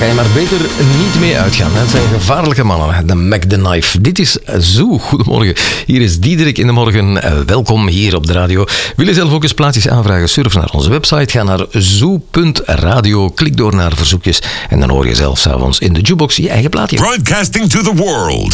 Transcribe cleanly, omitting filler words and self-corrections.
kan je maar beter niet mee uitgaan. Het zijn gevaarlijke mannen, de Mac the Knife. Dit is Zoo. Goedemorgen. Hier is Diederik in de morgen. Welkom hier op de radio. Wil je zelf ook eens plaatjes aanvragen? Surf naar onze website. Ga naar zoo.radio. Klik door naar verzoekjes. En dan hoor je zelf 's avonds in de jukebox je eigen plaatje. Broadcasting to the world.